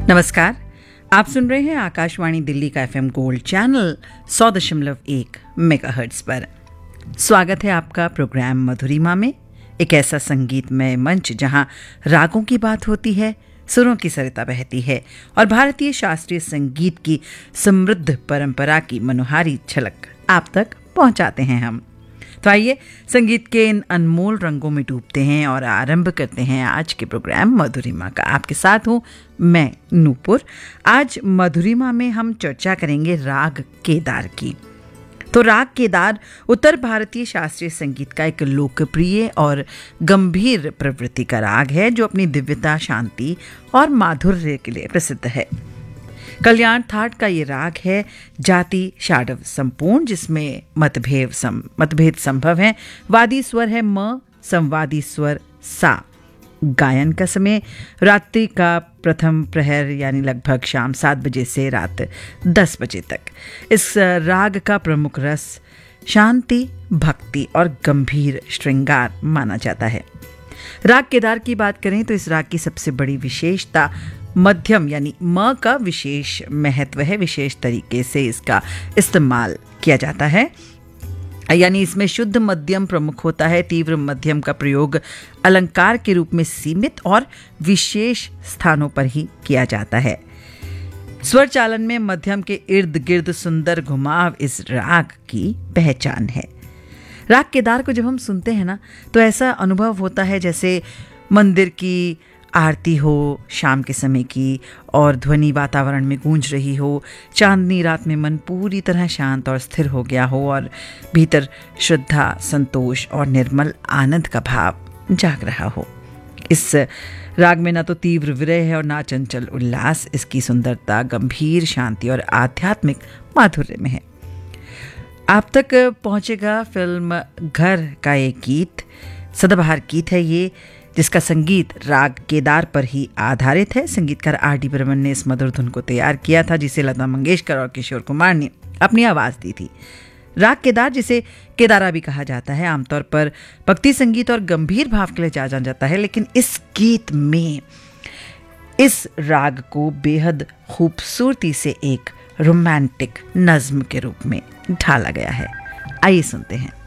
नमस्कार, आप सुन रहे हैं आकाशवाणी दिल्ली का एफएम गोल्ड चैनल 100.1 मेगाहर्ट्ज पर। स्वागत है आपका प्रोग्राम मधुरिमा में, एक ऐसा संगीतमय मंच जहां रागों की बात होती है, सुरों की सरिता बहती है और भारतीय शास्त्रीय संगीत की समृद्ध परंपरा की मनोहारी झलक आप तक पहुंचाते हैं हम। तो आइए संगीत के इन अनमोल रंगों में डूबते हैं और आरंभ करते हैं आज के प्रोग्राम मधुरिमा का। आपके साथ हूँ मैं नूपुर। आज मधुरिमा में हम चर्चा करेंगे राग केदार की। तो राग केदार उत्तर भारतीय शास्त्रीय संगीत का एक लोकप्रिय और गंभीर प्रवृत्ति का राग है जो अपनी दिव्यता, शांति और माधुर्य के लिए प्रसिद्ध है। कल्याण थाट का ये राग है जाति षाडव संपूर्ण, जिसमें मतभेद संभव है। वादी स्वर है म, संवादी स्वर सा। गायन का समय रात्रि का प्रथम प्रहर यानी लगभग शाम 7 बजे से रात 10 बजे तक। इस राग का प्रमुख रस शांति, भक्ति और गंभीर श्रृंगार माना जाता है। राग केदार की बात करें तो इस राग की सबसे बड़ी विशेषता मध्यम यानी म का विशेष महत्व है। विशेष तरीके से इसका इस्तेमाल किया जाता है, यानी इसमें शुद्ध मध्यम प्रमुख होता है। तीव्र मध्यम का प्रयोग अलंकार के रूप में सीमित और विशेष स्थानों पर ही किया जाता है। स्वर चालन में मध्यम के इर्द गिर्द सुंदर घुमाव इस राग की पहचान है। राग केदार को जब हम सुनते हैं ना, तो ऐसा अनुभव होता है जैसे मंदिर की आरती हो शाम के समय की और ध्वनि वातावरण में गूंज रही हो। चांदनी रात में मन पूरी तरह शांत और स्थिर हो गया हो और भीतर श्रद्धा, संतोष और निर्मल आनंद का भाव जाग रहा हो। इस राग में ना तो तीव्र विरह है और ना चंचल उल्लास। इसकी सुंदरता गंभीर शांति और आध्यात्मिक माधुर्य में है। आप तक पहुंचेगा फिल्म घर का एक गीत, सदाबहार गीत है ये, जिसका संगीत राग केदार पर ही आधारित है। संगीतकार R.D. बर्मन ने इस मधुर धुन को तैयार किया था, जिसे लता मंगेशकर और किशोर कुमार ने अपनी आवाज़ दी थी। राग केदार, जिसे केदारा भी कहा जाता है, आमतौर पर भक्ति संगीत और गंभीर भाव के लिए जाना जाता है, लेकिन इस गीत में इस राग को बेहद खूबसूरती से एक रोमांटिक नज्म के रूप में ढाला गया है। आइए सुनते हैं।